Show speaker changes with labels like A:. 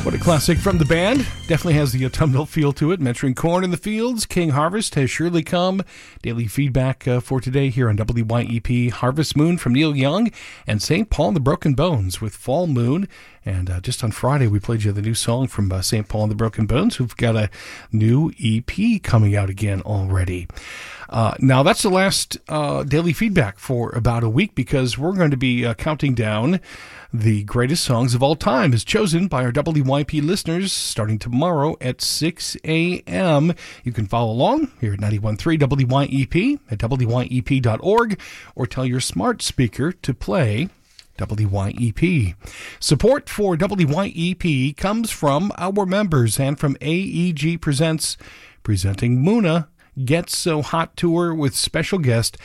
A: What a classic from the band. Definitely has the autumnal feel to it. Mentoring corn in the fields, King Harvest has surely come. Daily feedback for today here on WYEP. Harvest Moon from Neil Young and St. Paul and the Broken Bones with Fall Moon. And just on Friday, we played you the new song from St. Paul and the Broken Bones, who've got a new EP coming out again already. Now, that's the last daily feedback for about a week, because we're going to be counting down the greatest songs of all time as chosen by our WYP listeners starting tomorrow at 6 a.m. You can follow along here at 91.3 WYEP at WYEP.org, or tell your smart speaker to play WYEP. Support for WYEP comes from our members and from AEG Presents, presenting Muna Gets So Hot Tour with special guest